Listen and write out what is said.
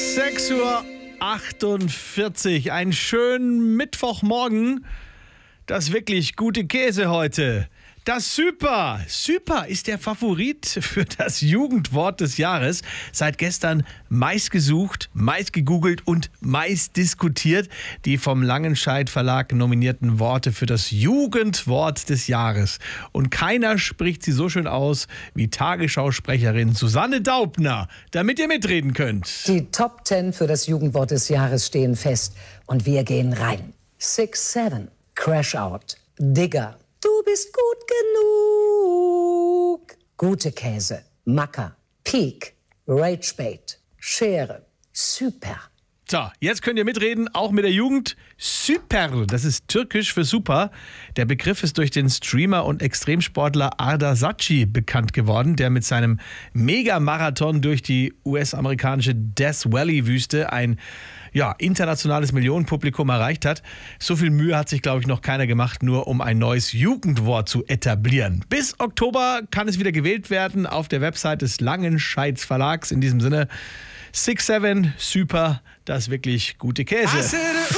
6:48 Uhr. Einen schönen Mittwochmorgen. Das wirklich gute Käse heute. Das Super. Super ist der Favorit für das Jugendwort des Jahres. Seit gestern meistgesucht, meistgegoogelt und meist diskutiert. Die vom Langenscheidt Verlag nominierten Worte für das Jugendwort des Jahres. Und keiner spricht sie so schön aus wie Tagesschausprecherin Susanne Daubner, damit ihr mitreden könnt. Die Top 10 für das Jugendwort des Jahres stehen fest. Und wir gehen rein. 6-7, Crash Out, Digger. Du bist gut genug. Gute Käse, Macker, Peak, Ragebait, Schere, Super. So, jetzt könnt ihr mitreden, auch mit der Jugend. Süper, das ist türkisch für super. Der Begriff ist durch den Streamer und Extremsportler Arda Saci bekannt geworden, der mit seinem Megamarathon durch die US-amerikanische Death Valley-Wüste ein internationales Millionenpublikum erreicht hat. So viel Mühe hat sich, glaube ich, noch keiner gemacht, nur um ein neues Jugendwort zu etablieren. Bis Oktober kann es wieder gewählt werden auf der Website des Langenscheids Verlags. In diesem Sinne, 6-7, super, das wirklich gute Käse.